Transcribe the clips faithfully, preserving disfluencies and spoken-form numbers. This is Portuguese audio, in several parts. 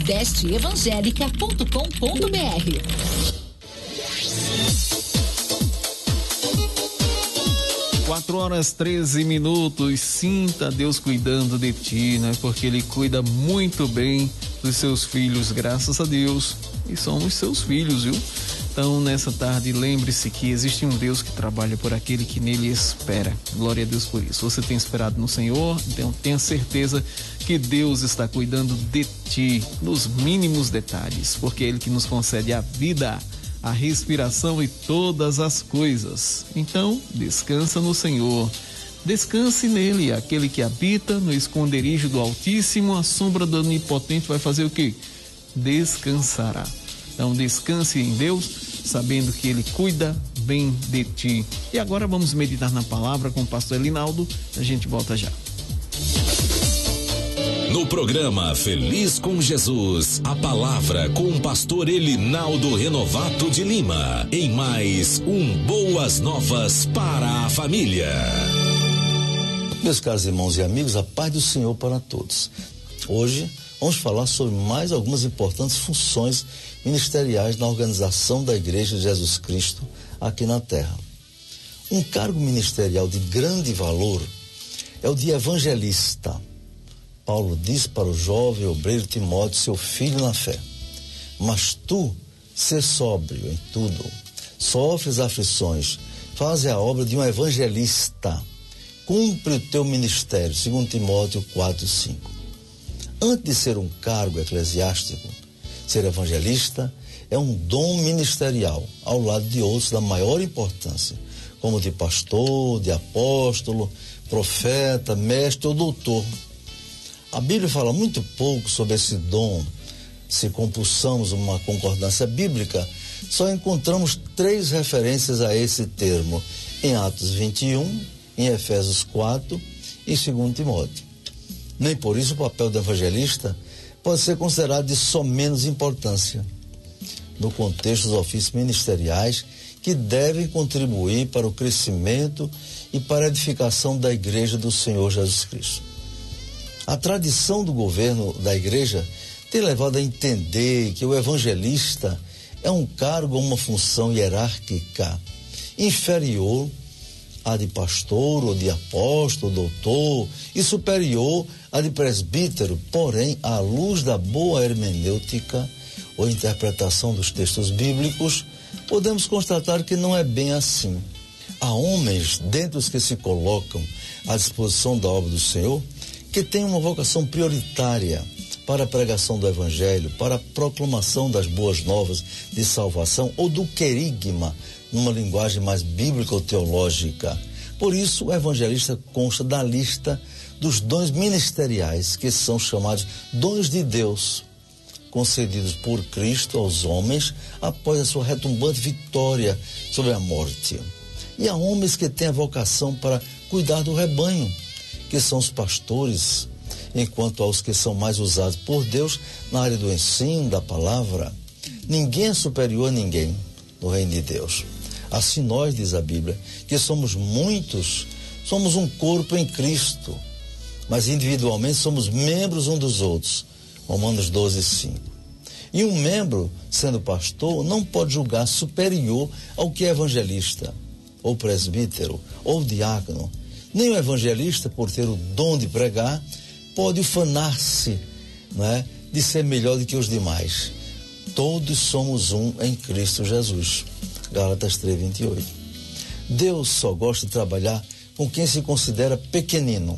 nordeste evangélica ponto com ponto br. Quatro horas, treze minutos. Sinta Deus cuidando de ti, né? Porque Ele cuida muito bem dos seus filhos, graças a Deus. E somos seus filhos, viu? Então, nessa tarde, lembre-se que existe um Deus que trabalha por aquele que nele espera. Glória a Deus por isso. Você tem esperado no Senhor, então tenha certeza que Deus está cuidando de ti nos mínimos detalhes, porque é Ele que nos concede a vida, a respiração e todas as coisas. Então, descansa no Senhor. Descanse nele, aquele que habita no esconderijo do Altíssimo, a sombra do Onipotente vai fazer o quê? Descansará. Então, descanse em Deus, sabendo que Ele cuida bem de ti. E agora vamos meditar na palavra com o pastor Elinaldo. A gente volta já. No programa Feliz com Jesus, a palavra com o pastor Elinaldo Renovato de Lima. Em mais um Boas Novas para a Família. Meus caros irmãos e amigos, a paz do Senhor para todos. Hoje vamos falar sobre mais algumas importantes funções ministeriais na organização da Igreja de Jesus Cristo aqui na Terra. Um cargo ministerial de grande valor é o de evangelista. Paulo diz para o jovem obreiro Timóteo, seu filho na fé: mas tu, sê sóbrio em tudo, sofres aflições, faz a obra de um evangelista, cumpre o teu ministério, segundo Timóteo quatro, cinco. Antes de ser um cargo eclesiástico, ser evangelista é um dom ministerial, ao lado de outros da maior importância, como de pastor, de apóstolo, profeta, mestre ou doutor. A Bíblia fala muito pouco sobre esse dom. Se compulsamos uma concordância bíblica, só encontramos três referências a esse termo, em Atos vinte e um, em Efésios quatro e em segundo Timóteo. Nem por isso o papel do evangelista pode ser considerado de só menos importância no contexto dos ofícios ministeriais que devem contribuir para o crescimento e para a edificação da Igreja do Senhor Jesus Cristo. A tradição do governo da Igreja tem levado a entender que o evangelista é um cargo ou uma função hierárquica inferior à de pastor ou de apóstolo, doutor, e superior à de presbítero. Porém, à luz da boa hermenêutica ou interpretação dos textos bíblicos, podemos constatar que não é bem assim. Há homens, dentre os que se colocam à disposição da obra do Senhor, que têm uma vocação prioritária para a pregação do Evangelho, para a proclamação das boas novas de salvação ou do querigma, numa linguagem mais bíblica ou teológica. Por isso, o evangelista consta da lista dos dons ministeriais, que são chamados dons de Deus, concedidos por Cristo aos homens após a sua retumbante vitória sobre a morte. E há homens que têm a vocação para cuidar do rebanho, que são os pastores, enquanto aos que são mais usados por Deus na área do ensino, da palavra. Ninguém é superior a ninguém no reino de Deus. Assim nós, diz a Bíblia, que somos muitos, somos um corpo em Cristo, mas individualmente somos membros uns dos outros. Romanos doze, cinco. E um membro, sendo pastor, não pode julgar superior ao que é evangelista, ou presbítero, ou diácono. Nem o evangelista, por ter o dom de pregar, pode ufanar-se, né, de ser melhor do que os demais. Todos somos um em Cristo Jesus. Gálatas três, vinte e oito. Deus só gosta de trabalhar com quem se considera pequenino.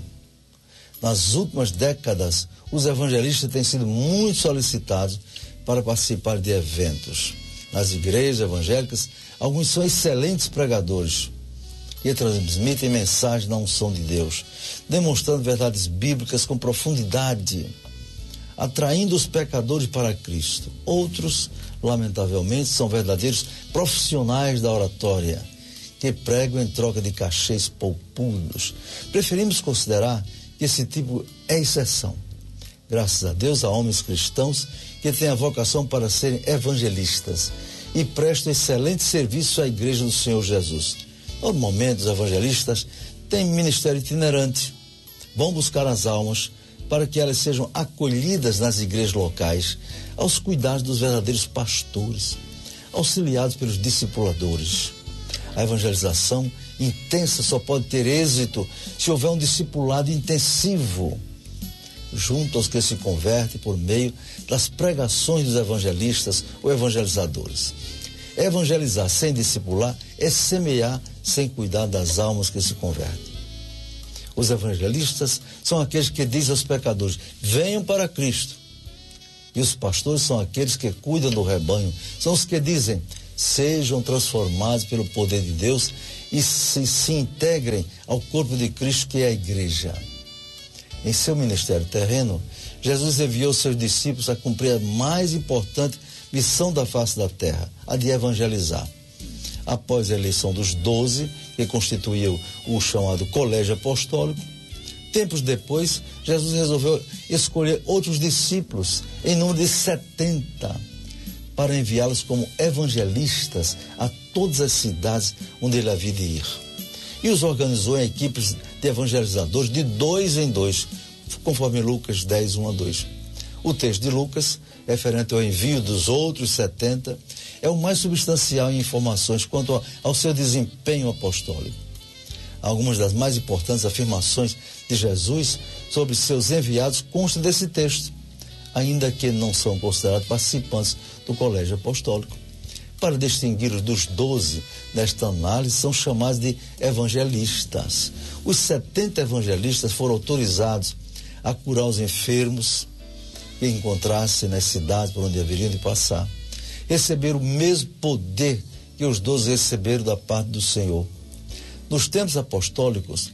Nas últimas décadas, os evangelistas têm sido muito solicitados para participar de eventos. Nas igrejas evangélicas, alguns são excelentes pregadores que transmitem mensagem na unção de Deus, demonstrando verdades bíblicas com profundidade, atraindo os pecadores para Cristo. Outros, lamentavelmente, são verdadeiros profissionais da oratória, que pregam em troca de cachês poupudos. Preferimos considerar que esse tipo é exceção. Graças a Deus, há homens cristãos que têm a vocação para serem evangelistas e prestam excelente serviço à Igreja do Senhor Jesus. Normalmente, os evangelistas têm ministério itinerante, vão buscar as almas para que elas sejam acolhidas nas igrejas locais, aos cuidados dos verdadeiros pastores, auxiliados pelos discipuladores. A evangelização intensa só pode ter êxito se houver um discipulado intensivo junto aos que se convertem por meio das pregações dos evangelistas ou evangelizadores. Evangelizar sem discipular é semear sem cuidar das almas que se convertem. Os evangelistas são aqueles que dizem aos pecadores: venham para Cristo. E os pastores são aqueles que cuidam do rebanho, são os que dizem: sejam transformados pelo poder de Deus e se, se integrem ao corpo de Cristo, que é a igreja. Em seu ministério terreno, Jesus enviou seus discípulos a cumprir a mais importante missão da face da terra, a de evangelizar. Após a eleição dos doze, que constituiu o chamado colégio apostólico, tempos depois, Jesus resolveu escolher outros discípulos, em número de setenta, para enviá-los como evangelistas a todas as cidades onde ele havia de ir. E os organizou em equipes de evangelizadores de dois em dois, conforme Lucas dez, um a dois. O texto de Lucas, referente ao envio dos outros setenta, é o mais substancial em informações quanto ao, ao seu desempenho apostólico. Algumas das mais importantes afirmações de Jesus sobre seus enviados constam desse texto, ainda que não são considerados participantes do colégio apostólico. Para distingui-los dos doze, nesta análise, são chamados de evangelistas. Os setenta evangelistas foram autorizados a curar os enfermos que encontrassem nas cidades por onde haveriam de passar. Receberam o mesmo poder que os doze receberam da parte do Senhor. Nos tempos apostólicos,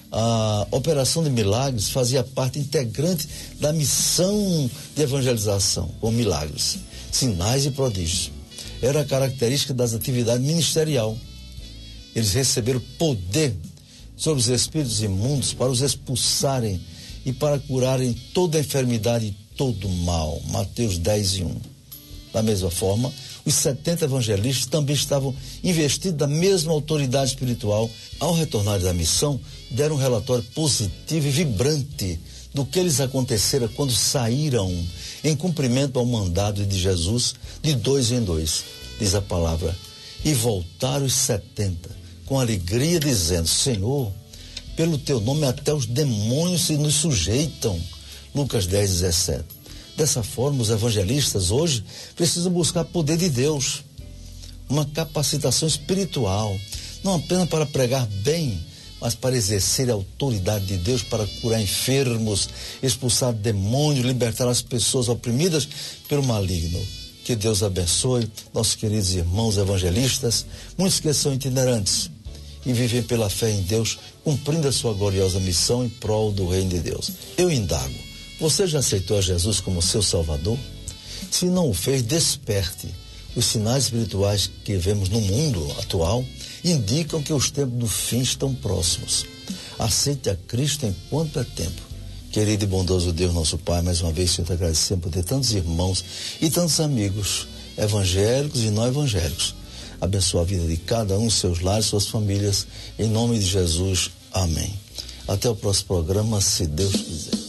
a operação de milagres fazia parte integrante da missão de evangelização, com milagres, sinais e prodígios. Era a característica das atividades ministerial. Eles receberam poder sobre os espíritos imundos para os expulsarem e para curarem toda a enfermidade e todo o mal. Mateus dez e um. Da mesma forma, os setenta evangelistas também estavam investidos da mesma autoridade espiritual. Ao retornar da missão, deram um relatório positivo e vibrante do que lhes acontecera quando saíram em cumprimento ao mandado de Jesus de dois em dois, diz a palavra. E voltaram os setenta com alegria, dizendo: Senhor, pelo teu nome até os demônios se nos sujeitam. Lucas dez, dezessete. Dessa forma, os evangelistas hoje precisam buscar poder de Deus, uma capacitação espiritual, não apenas para pregar bem, mas para exercer a autoridade de Deus para curar enfermos, expulsar demônios, libertar as pessoas oprimidas pelo maligno. Que Deus abençoe nossos queridos irmãos evangelistas, muitos que são itinerantes e vivem pela fé em Deus, cumprindo a sua gloriosa missão em prol do reino de Deus. Eu indago: você já aceitou a Jesus como seu Salvador? Se não o fez, desperte. Os sinais espirituais que vemos no mundo atual indicam que os tempos do fim estão próximos. Aceite a Cristo enquanto é tempo. Querido e bondoso Deus, nosso Pai, mais uma vez, Senhor, te agradecemos por ter tantos irmãos e tantos amigos, evangélicos e não evangélicos. Abençoa a vida de cada um, seus lares, suas famílias. Em nome de Jesus, amém. Até o próximo programa, se Deus quiser.